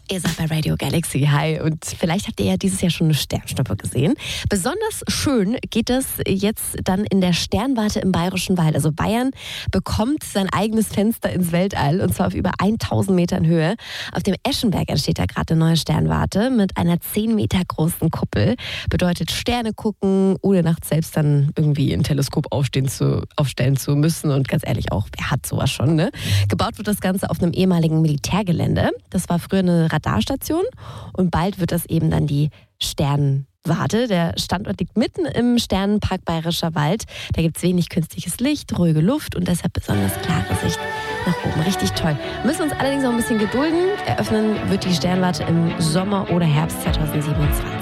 Ihr seid bei Radio Galaxy, hi. Und vielleicht habt ihr ja dieses Jahr schon eine Sternschnuppe gesehen. Besonders schön geht es jetzt dann in der Sternwarte im Bayerischen Wald. Also Bayern bekommt sein eigenes Fenster ins Weltall und zwar auf über 1000 Metern Höhe. Auf dem Eschenberg entsteht da gerade eine neue Sternwarte mit einer 10 Meter großen Kuppel. Bedeutet Sterne gucken, ohne nachts selbst dann irgendwie ein Teleskop aufstellen zu müssen. Und ganz ehrlich auch, wer hat sowas schon, ne? Gebaut wird das Ganze auf einem ehemaligen Militärgelände. Das war früher eine Radarstation und bald wird das eben dann die Sternwarte. Der Standort liegt mitten im Sternenpark Bayerischer Wald. Da gibt es wenig künstliches Licht, ruhige Luft und deshalb besonders klare Sicht nach oben. Richtig toll. Müssen uns allerdings noch ein bisschen gedulden. Eröffnen wird die Sternwarte im Sommer oder Herbst 2027.